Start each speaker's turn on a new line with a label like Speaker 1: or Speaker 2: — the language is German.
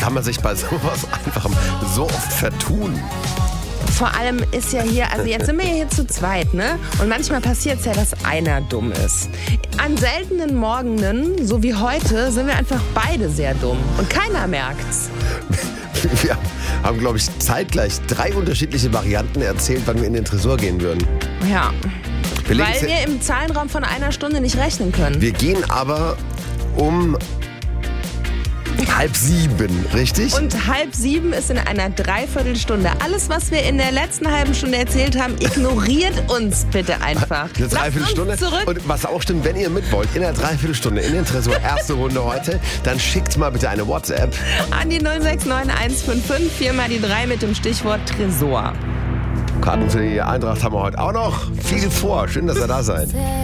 Speaker 1: kann man sich bei sowas einfach so oft vertun?
Speaker 2: Vor allem ist ja hier, also jetzt sind wir ja hier zu zweit, ne? Und manchmal passiert es ja, dass einer dumm ist. An seltenen Morgenen, so wie heute, sind wir einfach beide sehr dumm. Und keiner merkt's.
Speaker 1: Wir haben, glaube ich, zeitgleich 3 unterschiedliche Varianten erzählt, wann wir in den Tresor gehen würden.
Speaker 2: Ja. Weil wir im Zahlenraum von einer Stunde nicht rechnen können.
Speaker 1: Wir gehen aber um 6:30, richtig?
Speaker 2: Und 6:30 ist in einer Dreiviertelstunde. Alles, was wir in der letzten halben Stunde erzählt haben, ignoriert uns bitte einfach.
Speaker 1: Eine Dreiviertelstunde.
Speaker 2: Lasst uns zurück.
Speaker 1: Und was auch stimmt, wenn ihr mit wollt, in einer Dreiviertelstunde in den Tresor, erste Runde heute, dann schickt mal bitte eine WhatsApp.
Speaker 2: An die 069155 4 mal die 3 mit dem Stichwort Tresor.
Speaker 1: Karten für die Eintracht haben wir heute auch noch. Viel vor. Schön, dass ihr da seid.